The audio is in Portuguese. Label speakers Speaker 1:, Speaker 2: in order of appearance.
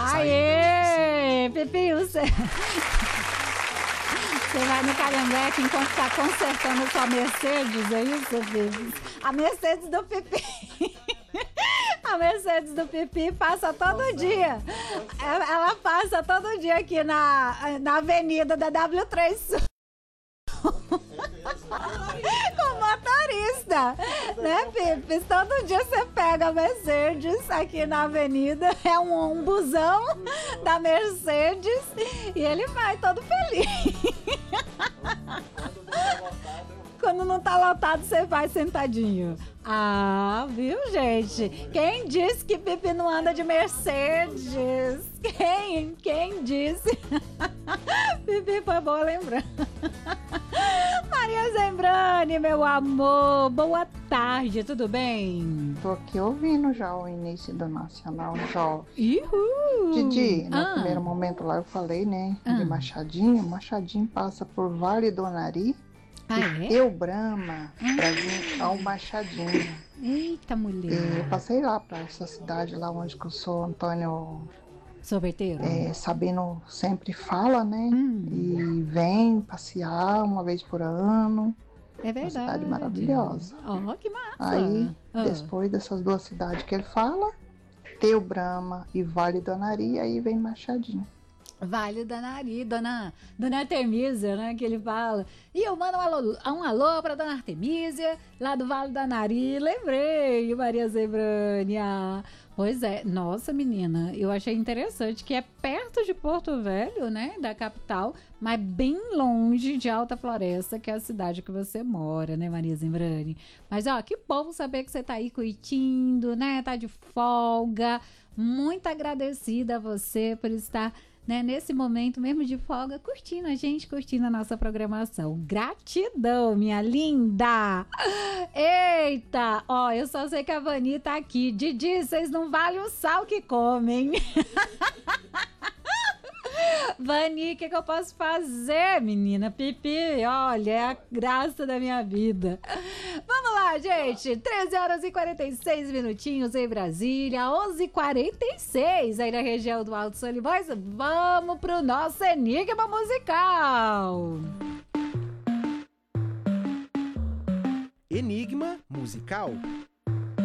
Speaker 1: Aê, Pipi, você vai no Calhambeque enquanto tá consertando a sua Mercedes, é isso, Pipi? A Mercedes do Pipi. A Mercedes do Pipi passa todo dia. Ela passa todo dia aqui na avenida da W3 Sul. Com motorista, né, Pipi? Todo dia você pega a Mercedes aqui na avenida, é um busão da Mercedes e ele vai todo feliz. Quando não tá lotado, você vai sentadinho. Ah, viu, gente? Quem disse que Pipi não anda de Mercedes? Quem disse? Pipi foi boa lembrança. Maria Zembrani, meu amor, boa tarde, tudo bem?
Speaker 2: Tô aqui ouvindo já o início do Nacional Jovem.
Speaker 1: Uhul.
Speaker 2: Didi, no primeiro momento lá eu falei, né, de Machadinho. Machadinho passa por Vale do Anari. Eu Brama pra vir ao Machadinho.
Speaker 1: Eita, mulher.
Speaker 2: E eu passei lá pra essa cidade lá onde que eu sou Antônio
Speaker 1: Sorveteiro.
Speaker 2: Sabino sempre fala, né? E vem passear uma vez por ano.
Speaker 1: É verdade.
Speaker 2: Uma cidade maravilhosa.
Speaker 1: Oh, que massa.
Speaker 2: Aí, depois dessas duas cidades que ele fala, Teu Brama e Vale do Anari, aí vem Machadinho.
Speaker 1: Vale do Anari, dona Artemísia, né, que ele fala. E eu mando um alô pra dona Artemísia, lá do Vale do Anari. Lembrei, Maria Zebrânia. Pois é, nossa menina, eu achei interessante que é perto de Porto Velho, né, da capital, mas bem longe de Alta Floresta, que é a cidade que você mora, né, Maria Zembrani? Mas, ó, que bom saber que você tá aí curtindo, né, tá de folga. Muito agradecida a você por estar, né, nesse momento mesmo de folga, curtindo a gente, curtindo a nossa programação. Gratidão, minha linda! Eita! Ó, eu só sei que a Vani tá aqui. Didi, vocês não valem o sal que comem. Vani, o que eu posso fazer, menina? Pipi, olha, é a graça da minha vida. Vamos lá, gente. 13 horas e 46 minutinhos em Brasília, 11h46 aí na região do Alto Solimões. Vamos pro nosso Enigma Musical.
Speaker 3: Enigma Musical.